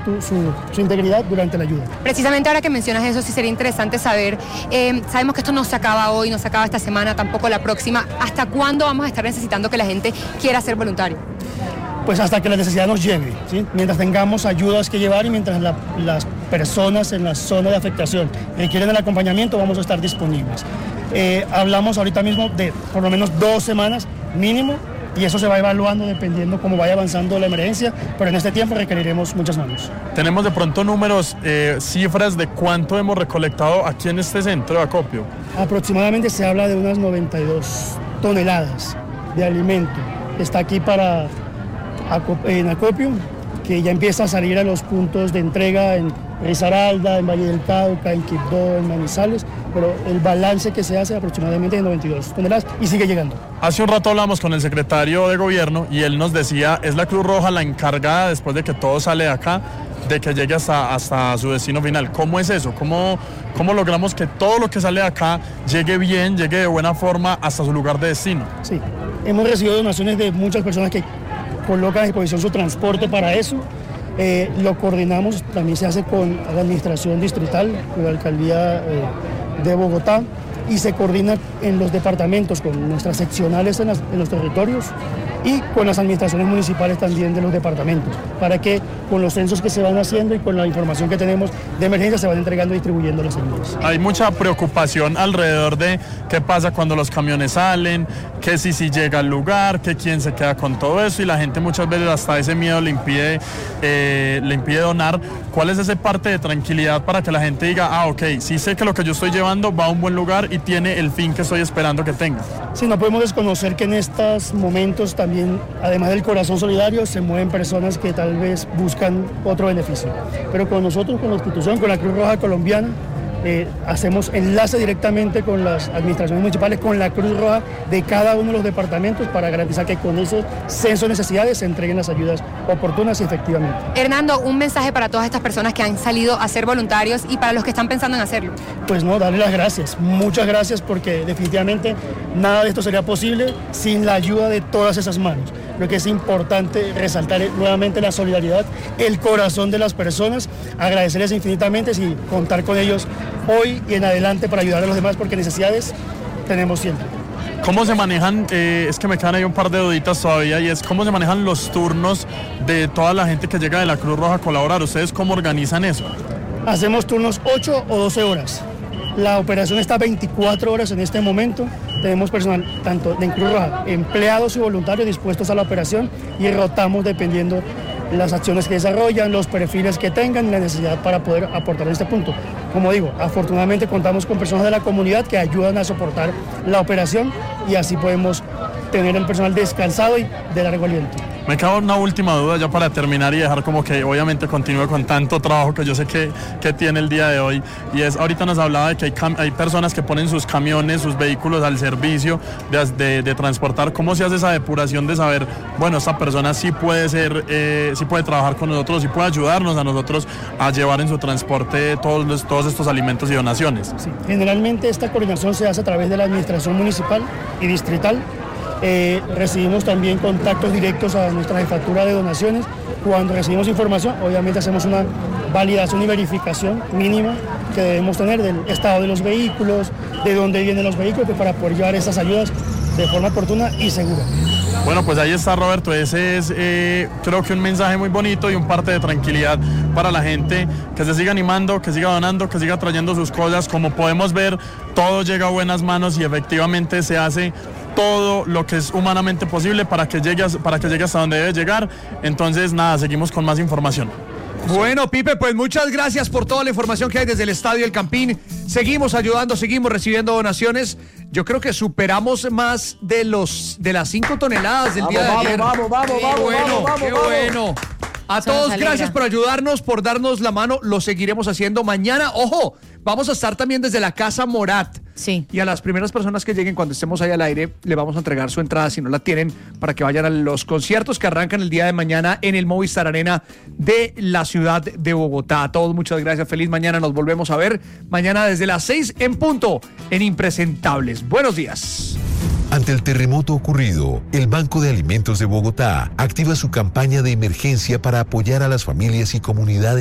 su integridad durante la ayuda. Precisamente ahora que mencionas eso, sí sería interesante saber, sabemos que esto no se acaba hoy, no se acaba esta semana, tampoco la próxima. ¿Hasta cuándo vamos a estar necesitando que la gente quiera ser voluntario? Pues hasta que la necesidad nos lleve, ¿sí? Mientras tengamos ayudas que llevar y mientras las personas en la zona de afectación requieren el acompañamiento, vamos a estar disponibles. Hablamos ahorita mismo de por lo menos 2 semanas mínimo, y eso se va evaluando dependiendo cómo vaya avanzando la emergencia, pero en este tiempo requeriremos muchas manos. ¿Tenemos de pronto números, cifras de cuánto hemos recolectado aquí en este centro de acopio? Aproximadamente se habla de unas 92 toneladas de alimento que está aquí en acopio, que ya empieza a salir a los puntos de entrega en Risaralda, en Valle del Cauca, en Quibdó, en Manizales, pero el balance que se hace aproximadamente de 92 toneladas y sigue llegando. Hace un rato hablamos con el secretario de gobierno y él nos decía, es la Cruz Roja la encargada después de que todo sale de acá, de que llegue hasta su destino final. ¿Cómo es eso? ¿Cómo logramos que todo lo que sale de acá llegue bien, llegue de buena forma hasta su lugar de destino? Sí, hemos recibido donaciones de muchas personas que colocan a disposición su transporte para eso. Lo coordinamos, también se hace con la administración distrital, con la alcaldía de Bogotá, y se coordina en los departamentos con nuestras seccionales en los territorios y con las administraciones municipales también de los departamentos, para que con los censos que se van haciendo y con la información que tenemos de emergencia se van entregando y distribuyendo las ayudas. Hay mucha preocupación alrededor de qué pasa cuando los camiones salen, que si llega al lugar, que quién se queda con todo eso, y la gente muchas veces hasta ese miedo le impide donar. ¿Cuál es esa parte de tranquilidad para que la gente diga, ok, sí sé que lo que yo estoy llevando va a un buen lugar y tiene el fin que estoy esperando que tenga? Sí, no podemos desconocer que en estos momentos también, además del corazón solidario, se mueven personas que tal vez buscan otro beneficio. Pero con nosotros, con la institución, con la Cruz Roja Colombiana, hacemos enlace directamente con las administraciones municipales, con la Cruz Roja de cada uno de los departamentos para garantizar que con esos censos de necesidades se entreguen las ayudas oportunas y efectivamente. Hernando, un mensaje para todas estas personas que han salido a ser voluntarios y para los que están pensando en hacerlo. Pues no, darle las gracias, muchas gracias, porque definitivamente nada de esto sería posible sin la ayuda de todas esas manos. Creo que es importante resaltar nuevamente la solidaridad, el corazón de las personas, agradecerles infinitamente y contar con ellos hoy y en adelante para ayudar a los demás, porque necesidades tenemos siempre. ¿Cómo se manejan? Es que me quedan ahí un par de duditas todavía, y es cómo se manejan los turnos de toda la gente que llega de la Cruz Roja a colaborar. ¿Ustedes cómo organizan eso? Hacemos turnos 8 o 12 horas. La operación está 24 horas en este momento. Tenemos personal tanto de Cruz Roja, empleados y voluntarios dispuestos a la operación, y rotamos dependiendo las acciones que desarrollan, los perfiles que tengan y la necesidad para poder aportar en este punto. Como digo, afortunadamente contamos con personas de la comunidad que ayudan a soportar la operación, y así podemos tener el personal descansado y de largo aliento. Me queda una última duda ya para terminar y dejar como que obviamente continúe con tanto trabajo que yo sé que tiene el día de hoy, y es, ahorita nos hablaba de que hay personas que ponen sus camiones, sus vehículos al servicio de transportar. ¿Cómo se hace esa depuración de saber, bueno, esta persona sí puede sí puede trabajar con nosotros, sí puede ayudarnos a nosotros a llevar en su transporte todos estos alimentos y donaciones? Sí, generalmente esta coordinación se hace a través de la administración municipal y distrital. Recibimos también contactos directos a nuestra jefatura de donaciones. Cuando recibimos información, obviamente hacemos una validación y verificación mínima que debemos tener del estado de los vehículos, de dónde vienen los vehículos, para poder llevar esas ayudas de forma oportuna y segura. Bueno, pues ahí está, Roberto. Ese es creo que un mensaje muy bonito y un parte de tranquilidad para la gente, que se siga animando, que siga donando, que siga trayendo sus cosas. Como podemos ver, todo llega a buenas manos y efectivamente se hace todo lo que es humanamente posible para que llegue hasta donde debe llegar. Entonces, nada, seguimos con más información. Bueno, Pipe, pues muchas gracias por toda la información que hay desde el Estadio El Campín. Seguimos ayudando, seguimos recibiendo donaciones. Yo creo que superamos más de las 5 toneladas del día de ayer. Vamos. Qué bueno. A todos, gracias por ayudarnos, por darnos la mano. Lo seguiremos haciendo mañana. Ojo, vamos a estar también desde la Casa Morat. Sí. Y a las primeras personas que lleguen cuando estemos ahí al aire, le vamos a entregar su entrada, si no la tienen, para que vayan a los conciertos que arrancan el día de mañana en el Movistar Arena de la ciudad de Bogotá. A todos, muchas gracias. Feliz mañana. Nos volvemos a ver mañana desde las 6 en punto en Impresentables. Buenos días. Ante el terremoto ocurrido, el Banco de Alimentos de Bogotá activa su campaña de emergencia para apoyar a las familias y comunidades